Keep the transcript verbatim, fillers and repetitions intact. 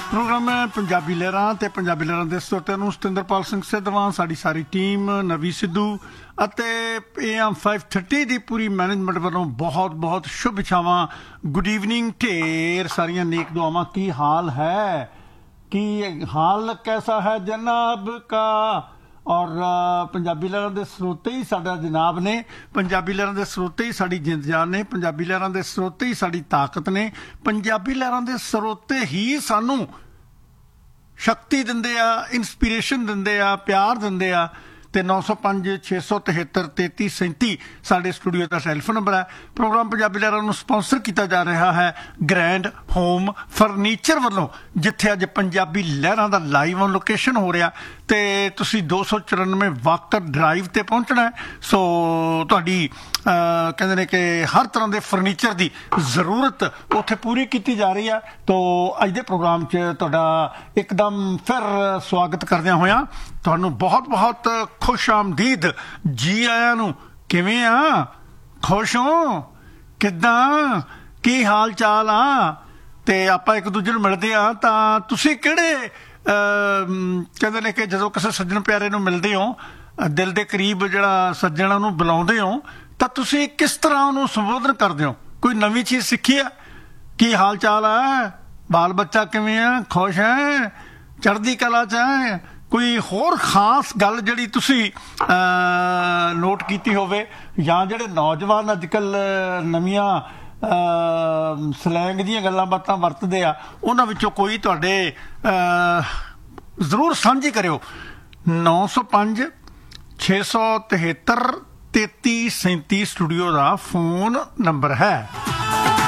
Programme है पंजाबी लहरां ते पंजाबी लहरां दे श्रोतिਆਂ ਨੂੰ ਸਤਿੰਦਰਪਾਲ ਸਿੰਘ ਸਿੱਧਵਾਂ ਸਾਡੀ ਸਾਰੀ ਟੀਮ ਨਵੀ ਸਿੱਧੂ ਅਤੇ am five thirty the Puri management ਵੱਲੋਂ ਬਹੁਤ ਬਹੁਤ ਸ਼ੁਭ ਇਛਾਵਾਂ ਗੁੱਡ ਈਵਨਿੰਗ ਢੇਰ ਸਾਰੀਆਂ ਨੇਕ ਦੁਆਵਾਂ ਕੀ ਹਾਲ ਹੈ ਕੀ ਹਾਲ कैसा है जनाब का और पंजाबी लहरां दे स्रोते ही साडा जनाब ने पंजाबी लहरां दे स्रोते ही साडी जिंद जान ने पंजाबी लहरां दे स्रोते ही साडी ताकत ने पंजाबी लहरां दे स्रोते ही सानू शक्ति दिंदे आ इंस्पीरेशन दिंदे आ प्यार दिंदे आ ਤੇ नौ सौ पाँच छे सौ तिहत्तर तैंती सैंती ਸਾਡੇ ਸਟੂਡੀਓ ਦਾ ਟੈਲੀਫੋਨ ਨੰਬਰ ਹੈ। ਪ੍ਰੋਗਰਾਮ ਪੰਜਾਬੀ ਲਹਿਰਾਂ ਨੂੰ ਸਪਾਂਸਰ ਕੀਤਾ ਜਾ ਰਿਹਾ ਹੈ ਗ੍ਰੈਂਡ ਹੋਮ ਫਰਨੀਚਰ ਵੱਲੋਂ, ਜਿੱਥੇ ਅੱਜ ਪੰਜਾਬੀ ਲਹਿਰਾਂ ਦਾ ਲਾਈਵ ਔਨ ਲੋਕੇਸ਼ਨ ਹੋ ਰਿਹਾ ਤੇ ਤੁਸੀਂ ਦੋ ਸੌ ਚੁਰਾਨਵੇਂ ਵਾਕਰ ਡਰਾਈਵ ਤੇ ਪਹੁੰਚਣਾ। ਸੋ ਤੁਹਾਡੀ ਕਹਿੰਦੇ ਨੇ ਕਿ ਹਰ ਤਰ੍ਹਾਂ ਦੇ ਫਰਨੀਚਰ ਦੀ ਜ਼ਰੂਰਤ ਉੱਥੇ ਪੂਰੀ ਕੀਤੀ ਜਾ ਰਹੀ ਹੈ। ਤੋ ਅੱਜ ਦੇ ਪ੍ਰੋਗਰਾਮ 'ਚ ਤੁਹਾਡਾ ਇੱਕਦਮ ਫਿਰ ਸਵਾਗਤ ਕਰਦਿਆਂ ਹੋਇਆਂ ਤੁਹਾਨੂੰ ਬਹੁਤ ਬਹੁਤ खुश आमदीद जी आया नू। किवें आ? खुश हो? किद्दां? की हाल चाल आ? ते आपां एक दूजे नूं मिलदे आ तां तुसीं किहड़े कहंदे ने कि जदों किसी सज्जण प्यारे नूं मिलदे हो दिल दे करीब जिहड़ा सज्जण नूं बुलाउंदे हो तां तुसीं किस तरह उहनूं संबोधन करदे हो? कोई नवीं चीज़ सीखी है? की हाल चाल आ? बाल बच्चा किवें आ? खुश है? चढ़दी कला च है? कोई होर खास गल जिहड़ी तुसीं नोट कीती होवे जां जिहड़े नौजवान अज कल नवीआं सलैंग दीआं गल्लां बातां वरतदे आ उन्हां विचों कोई तुहाडे जरूर साझी करिओ। नौ सौ पाँच छे सौ तिहत्तर तेती सैंती स्टूडियो का फोन नंबर है।